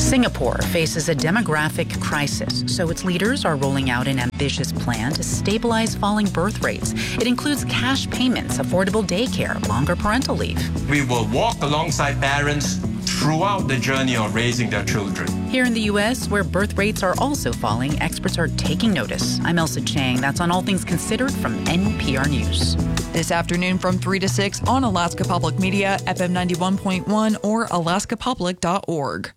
Singapore faces a demographic crisis, so its leaders are rolling out an ambitious plan to stabilize falling birth rates. It includes cash payments, affordable daycare, longer parental leave. We will walk alongside parents throughout the journey of raising their children. Here in the U.S., where birth rates are also falling, experts are taking notice. I'm Elsa Chang. That's on All Things Considered from NPR News. This afternoon from 3 to 6 on Alaska Public Media, FM 91.1 or alaskapublic.org.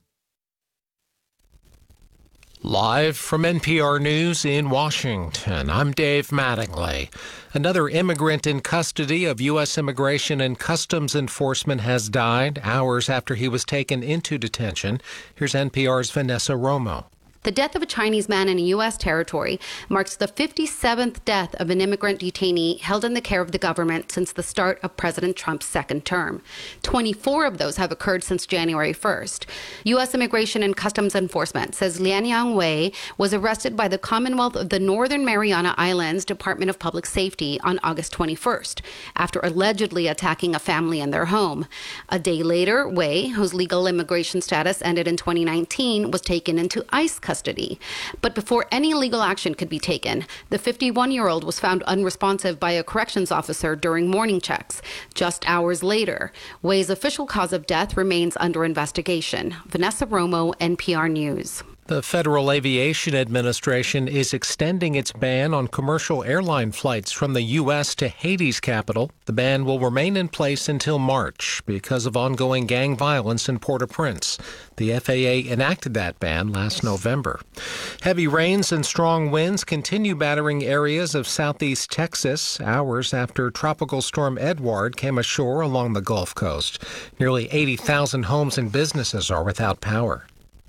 Live from NPR News in Washington, I'm Dave Mattingly. Another immigrant in custody of U.S. Immigration and Customs Enforcement has died hours after he was taken into detention. Here's NPR's Vanessa Romo. The death of a Chinese man in a U.S. territory marks the 57th death of an immigrant detainee held in the care of the government since the start of President Trump's second term. 24 of those have occurred since January 1st. U.S. Immigration and Customs Enforcement says Lianyang Wei was arrested by the Commonwealth of the Northern Mariana Islands Department of Public Safety on August 21st, after allegedly attacking a family in their home. A day later, Wei, whose legal immigration status ended in 2019, was taken into ICE custody. But before any legal action could be taken, the 51-year-old was found unresponsive by a corrections officer during morning checks. Just hours later, Wei's official cause of death remains under investigation. Vanessa Romo, NPR News. The Federal Aviation Administration is extending its ban on commercial airline flights from the U.S. to Haiti's capital. The ban will remain in place until March because of ongoing gang violence in Port-au-Prince. The FAA enacted that ban last November. Heavy rains and strong winds continue battering areas of southeast Texas hours after Tropical Storm Edward came ashore along the Gulf Coast. Nearly 80,000 homes and businesses are without power.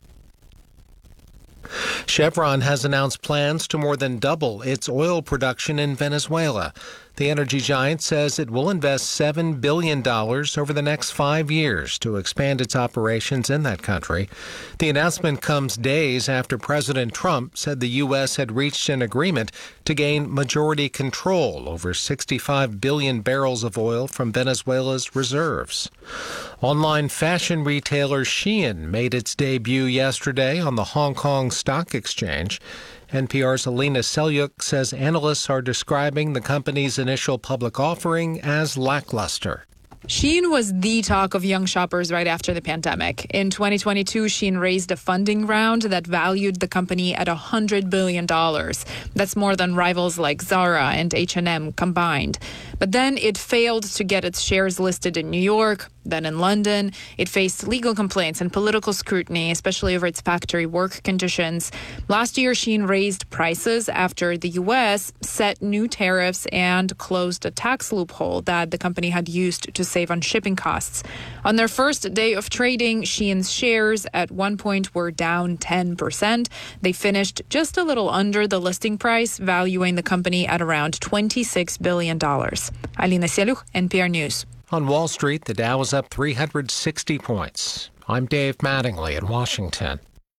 Chevron has announced plans to more than double its oil production in Venezuela. The energy giant says it will invest $7 billion over the next 5 years to expand its operations in that country. The announcement comes days after President Trump said the U.S. had reached an agreement to gain majority control over 65 billion barrels of oil from Venezuela's reserves. Online fashion retailer Shein made its debut yesterday on the Hong Kong Stock Exchange. NPR's Alina Selyuk says analysts are describing the company's initial public offering as lackluster. Shein was the talk of young shoppers right after the pandemic. In 2022, Shein raised a funding round that valued the company at $100 billion. That's more than rivals like Zara and H&M combined. But then it failed to get its shares listed in New York, then in London. It faced legal complaints and political scrutiny, especially over its factory work conditions. Last year, Shein raised prices after the U.S. set new tariffs and closed a tax loophole that the company had used to save on shipping costs. On their first day of trading, Shein's shares at one point were down 10%. They finished just a little under the listing price, valuing the company at around $26 billion. Alina Selyuk, NPR News. On Wall Street, the Dow is up 360 points. I'm Dave Mattingly in Washington.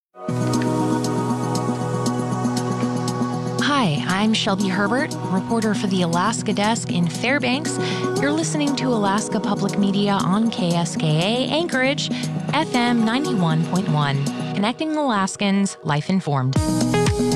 Hi, I'm Shelby Herbert, reporter for the Alaska Desk in Fairbanks. You're listening to Alaska Public Media on KSKA Anchorage, FM 91.1, connecting Alaskans, life informed.